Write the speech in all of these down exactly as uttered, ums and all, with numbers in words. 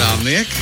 Strāmnieki.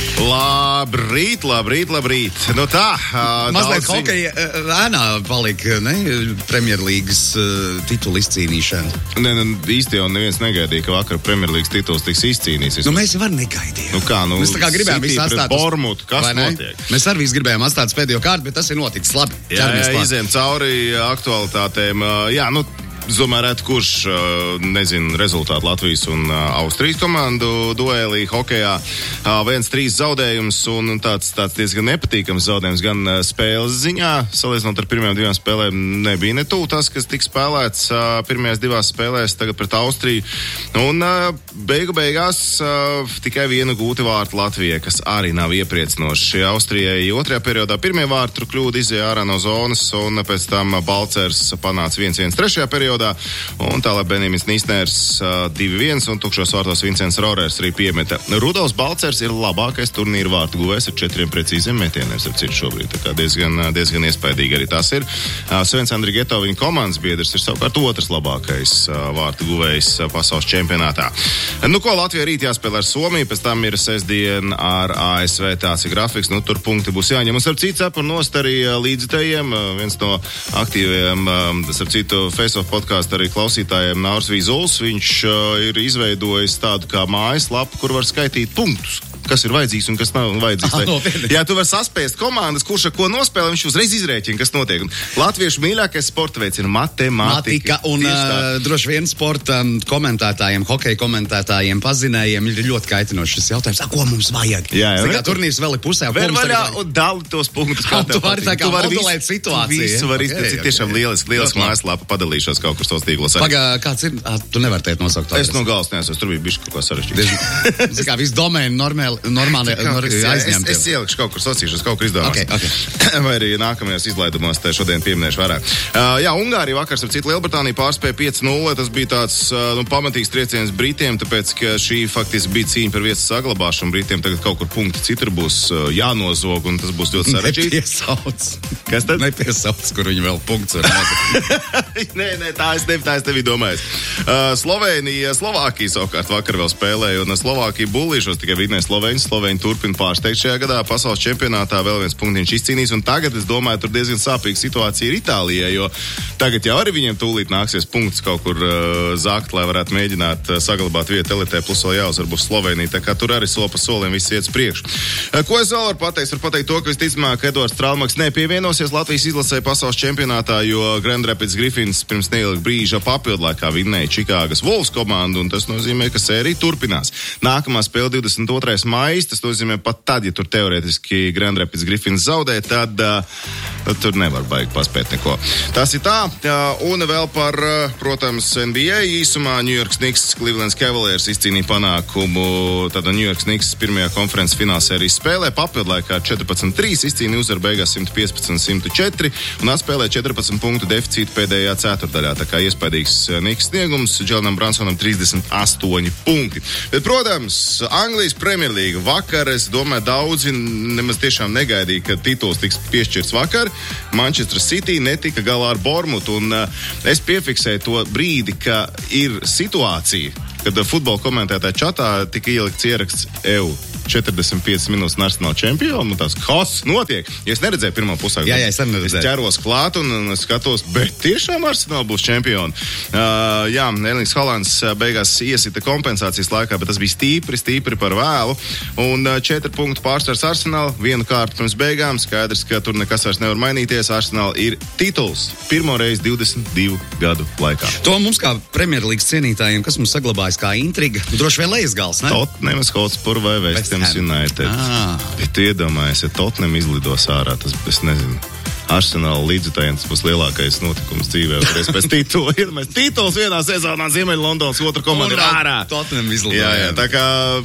Labrīt, labrīt, labrīt. Nu tā. Uh, Mazliet hokeja ēnā palika, ne? Premjerlīgas uh, titulu izcīnīšana. Ne, ne, īsti jau neviens negaidīja, ka vakar Premjerlīgas tituls tiks izcīnīts. Nu, mēs jau var negaidījām. Nu kā, nu, mēs tā kā gribējām visu atstāt uz Bormutu, kas notiek? Mēs arī visu gribējām atstāt uz pēdējo kārtu, bet tas ir noticis labi. Jā, jā, izējām cauri aktualitātēm. Jā, nu, es domāju, redz, kurš nezinu rezultātu Latvijas un Austrijas komandu duelī hokejā. viens trīs zaudējums un tāds, tāds diezgan nepatīkams zaudējums gan spēles ziņā. Salīdzinot ar pirmajām divām spēlēm nebija ne tuvu tas, kas tika spēlēts pirmajās divās spēlēs tagad pret Austriju. Un beigu beigās tikai vienu gūti vārtu Latvijai, kas arī nav iepriecinoši. Austrijai otrajā periodā pirmie vārti tur kļūda izēja ārā no zonas un pēc tam Balcers panāca viens viens trešajā periodā. Un tālāk Benjamins Nīsners divi viens un tukšos vārtos Vincents Rorers arī piemeta. Rudolfs Balcers ir labākais turnīra vārtu guvējs ar četriem precīziem metieniem, ar citu šobrīd. Tā kā diezgan, diezgan iespaidīgi arī tas ir. Svens Andrigeto, viņa komandas biedrs, ir savukārt otrs labākais vārtu guvējs pasaules čempionātā. Nu ko, Latvija rīt jāspēlē ar Somiju, pēc tam ir sestdien ar A S V, tāds ir grafiks, nu tur punkti būs jāņem. Un starp citu cepur nost arī līdzitējiem, viens no aktīviem, starp citu Face-off podkāstu arī klausītājiem Nauris Vīzuls, viņš uh, ir izveidojis tādu kā mājaslapu, kur var skaitīt punktus, kas ir vajadzīgs un kas nav vajadzīgs. Ah, no, ja tu vari saspēst komandas, kurš ar ko nospēlē, viņš uzreiz izrēķina, kas notiek. Un latviešu mīļākais sporta veids ir matemātika. Matika un uh, droši vien sporta komentētājiem, hokeja komentētājiem, pazinējiem ir ļoti kaitinošs šis jautājums. A, ko mums vajag? Jā, jā. Kā turnīrs vēl ir pusē. Vēl vaļā un dali tos punktus, kā tev tu vari tā kā modulēt visu, situāciju. Visu var izdarīt. Okay, okay. Tiešām lieliski, lieliski mājaslapa, padalīšos kaut kur tos tīklos. Paga, kāds ir? A, tu nevar teikt nosaukt. Es no galas neesmu, tur bija bišķi kaut kā sarežģīts. Kā viss domēni normāli, normāli Es, es, es ielikšu kaut kur sacīšos, kaut kur izdomās. Okay, okay. Vai arī nākamajās izlaidumos te šodien pieminēšu vairāk. Uh, jā, Ungārija vakar, starp citu, Lielbritānija pārspēja pieci nulle. Tas bija tāds uh, nu, pamatīgs trieciens Britiem, tāpēc, ka šī faktiski bija cīņa par vietas saglabāšanu. Britiem tagad kaut kur punkti citur būs uh, jānozog, un tas būs ļoti sarežģīti. Nepiesauc. Kas tad? Nepiesauc, kur viņi vēl punkts var nozagt. nē, nē, tā es tevi, tā es tevi domāju. Uh, Slovēnija, Slovākija savukārt vakar vēl spēlēja, un Slovākija bullīšos tikai vidnē Slovēņus. Slovēņi turpina pārsteigt šajā gadā. Pasaules čempionātā vēl viens punktiņš izcīnīs, un tagad, es domāju, tur diezgan sāpīga situācija ir Itālijai, jo tagad jau arī viņiem tūlīt nāksies punkts kaut kur uh, zakt, lai varētu mēģināt uh, saglabāt vietu elitē, plus vēl jāuzvar būs Slovenija, tā kā tur arī soli pa solim viss iet uz priekšu. Uh, ko es vēl varu pateikt? Varu pateikt to, ka visticamāk Edvards Strālmaks nepievienosies Latvijas izlasē pasaules čempionātā, jo Grand Rapids Griffins pirms neilga brīža papildlaikā vinnēja Čikāgas Wolves komandu, un tas nozīmē, ka sērija turpinās. Nākamā spēle divdesmit otrais maijs, tas nozīmē pat tad, ja tur teorētiski Grand Rapids Griffins zaudē, tad uh, tur nevar baigi paspēt neko. Tas ir tā, uh, un vēl par, uh, protams, N B A īsumā New York Knicks, Cleveland Cavaliers izcīnīja panākumu, tad New York Knicks pirmajā konferences finālsērijas spēlē, papildlaikā četrpadsmit trīs, izcīnīja uzvaru beigās simt piecpadsmit simt četri un atspēlē četrpadsmit punktu deficītu pēdējā ceturtdaļā. Tā kā iespaidīgs Knicks sniegums, Jēlenam Bransonam trīsdesmit astoņi punkti. Bet, protams, Anglijas Premjerlīga vakar, es domāju, daudzi nemaz tiešām negaidīja, ka tituls tiks piešķirts vakar. Manchester City netika galā ar Bormutu, un uh, es piefiksēju to brīdi, ka ir situācija, kad futbola komentētāja čatā tika ielikts ieraksts E U. četrdesmit piecas minūtes un Arsenal čempionu, un tās, kas notiek? Ja es neredzēju pirmā pusē, jā, jā, es, es ķeros klāt un, un skatos, bet tiešām Arsenal būs čempioni. Uh, jā, Erlings Haalands beigās iesita kompensācijas laikā, bet tas bija stīpri, stīpri par vēlu, un uh, četri punktu pārsvars Arsenal, vienu kārtu pirms beigām, skaidrs, ka tur nekas vairs nevar mainīties, Arsenal ir tituls pirmo reizi divdesmit divu gadu laikā. To mums kā Premjerlīgas cienītājiem, kas mums saglabājas kā intriga, droši vien Lejas-Gals, ne? Tottenham Hotspur vai West Ham United. Ah. Bet tu iedomājies, ja Tottenham izlidos ārā, tas, es nezinu, Arsenāla līdzutājiem tas būs lielākais notikums dzīvē. Pēc titula, iedomājies, tituls vienā sezonā Ziemeļa Londonas otra komanda ir ārā. Tottenham izlidos. Jā, jā, tā kā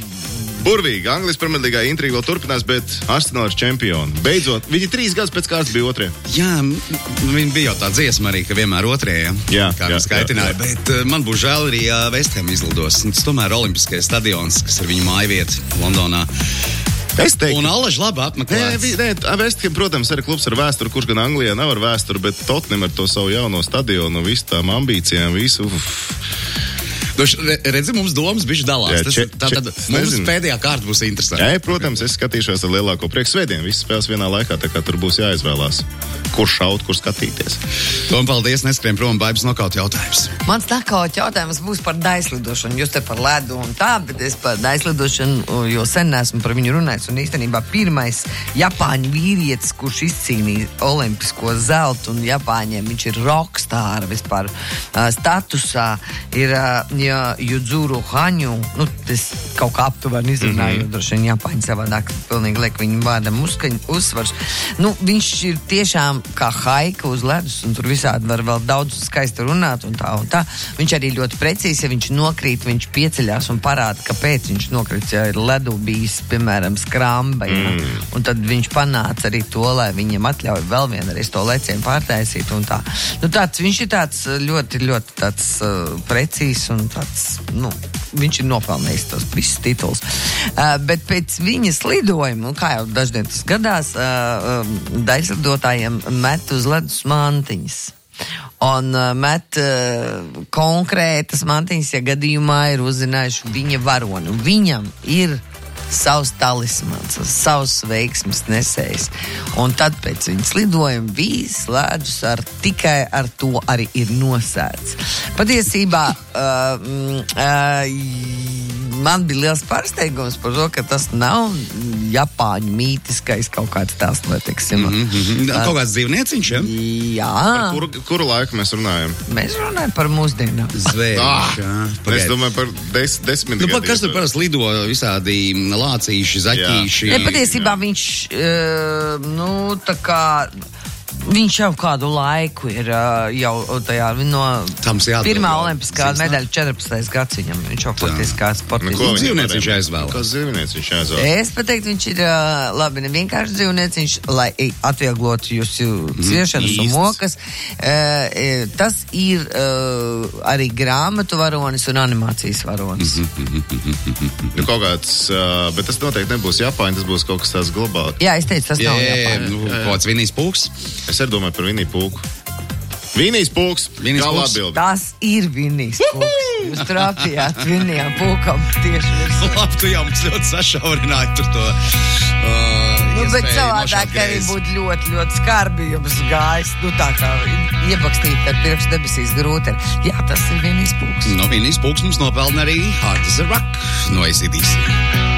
burvīgi. Anglijas Premjerlīgā intriga vēl turpinās, bet Arsenal ir čempioni. Beidzot, viņi trīs gadus pēc kārtas bija otrie. Jā, viņi bija jau tā dziesma arī, ka vienmēr otrie, ja? Jā, kā jā, mēs skaitināja, jā, jā. bet uh, man būs žēl arī uh, West Ham izlidos. Tas tomēr Olimpiskais stadions, kas ir viņu mājvieta Londonā. Es teiktu, un Alaž labi apmeklēts. Nē, nē, West Ham, protams, arī klubs ar vēsturi, kurš gan Anglijā nav ar vēsturi, bet Tottenham ar to savu jauno stadionu, visu tām ambīcijām, visu. Uf. Redzi, mums domas bišķi dalās. Jā, Tas, če, tā, tad če, mums nezinu. pēdējā kārta būs interesanti. Jā, protams, es skatīšos ar lielāko prieku svētdien. Visas spēles vienā laikā, tā kā tur būs jāizvēlās. Kur šaut, kur skatīties. Tom, paldies, neskrien prom, Baibas nokauta jautājums. Mans nokauta jautājums būs par daislidošanu. Jūs te par ledu un tā, bet es par daislidošanu, jo sen esmu par viņu runājis. Un īstenībā pirmais Japāņu vīrietis, kurš izcīnīja olimpisko zeltu, un Japāņiem viņš ir rockstāra vispār uh, statusā, ir uh, ja, Judzuru Haņu. Nu, tas kaut kā aptuveni izrunāju, mm-hmm. jo droši vien Japāņi savādāk pilnīgi liek viņu vārdam uzskaņ, uzsvars. Nu, viņš ir tiešām kā haika uz ledus, un tur visādi var vēl daudz skaisti runāt un tā un tā. Viņš arī ļoti precīzi, ja viņš nokrīt, viņš pieceļās un parāda, kāpēc viņš nokrīt, ja ir ledu bijis, piemēram, skramba, ja? mm. un tad viņš panāca arī to, lai viņam atļauj vēl vienreiz to lecienu pārtaisīt un tā. Nu, tāds, viņš ir tāds ļoti, ļoti tāds uh, precīzs un tāds, nu, viņš ir nopelnījis tos visus tituls. Uh, bet pēc viņas lidojuma, kā jau daždien tas gadās, uh, uh, daļslidotājiem met uz ledus mantiņas. Un uh, met uh, konkrētas mantiņas, ja gadījumā ir uzzinājuši viņa varoni. Un viņam ir savs talismans, savs veiksmes nesējs. Un tad pēc viņas lidojuma viss ledus ar, tikai ar to arī ir nosēts. Patiesībā uh, uh, man bija liels pārsteigums par to, ka tas nav Japāņu mītiskais kaut kāds tās, vai teiksim. Mm-hmm. Kaut kāds dzīvnieciņš, ja? Jā. Par kuru, kuru laiku mēs runājam? Mēs runājam par mūsdienām. Zvērš, ah, jā. Es domāju par des, desmit Nu, gadiem. kas tur parasti lido visādi lācīši, zaķīši? Ja, patiesībā viņš, uh, nu, tā kā... Viņš jau kādu laiku ir uh, jau tajā no pirmā olimpiskā medaļa četrpadsmitais gads viņam. Viņš jau faktiski kā sportists. Nu, dzīvniec viņš aizvēlē? Kas dzīvniec viņš aizvēlē? Es pateiktu, viņš ir uh, labi, ne vienkārši dzīvniec, viņš, lai atvieglotu jūsu ciešanas mm, un mokas. Uh, tas ir uh, arī grāmatu varonis un animācijas varonis. Nu, kaut kāds, uh, bet tas noteikti nebūs Japāņi, tas būs kaut kas tās globāli. Jā, es teicu, tas jā, nav jā, Japāņi. Nu, kaut kāds Vinijs Pūks? Es arī domāju par Viniju Pūku. Vinijs Pūks. Vinijs Pūks. Tas ir Vinijs Pūks. Jūs trāpījāt Vinijam Pūkam tieši virsū. Labi, tu jau mums ļoti sašaurināji tur to. Uh, nu, bet savādāk arī būtu ļoti, ļoti skarbi jums gājis. Nu, tā kā iebakstīt ar pirkstu debesīs grūti. Jā, tas ir Vinijs Pūks. No Vinijs Pūks mums nopelna arī Hard as a Rock no A C D C.